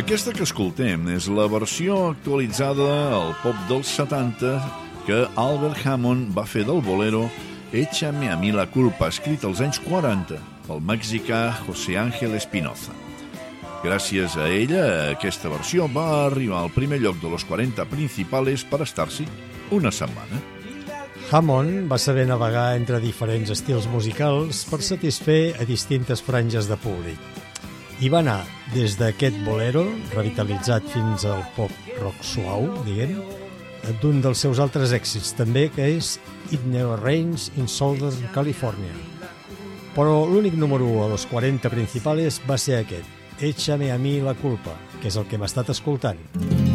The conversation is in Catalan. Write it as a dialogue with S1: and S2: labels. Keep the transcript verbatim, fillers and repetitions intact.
S1: Aquesta que escoltem és la versió actualitzada al pop dels setanta que Albert Hammond va fer del bolero Échame a mí la culpa, escrit als anys quaranta pel mexicà José Ángel Espinoza. Gràcies a ella, aquesta versió va arribar al primer lloc de los quaranta principales per estar-s'hi una setmana.
S2: Hammond va saber navegar entre diferents estils musicals per satisfer a distintes franges de públic. I va anar des d'aquest bolero, revitalitzat fins al pop rock suau, diguem, d'un dels seus altres èxits també, que és It Never Rains in Southern California. Però l'únic número u a los quaranta principales va ser aquest, Échame a mí la culpa, que és el que hem estat escoltant.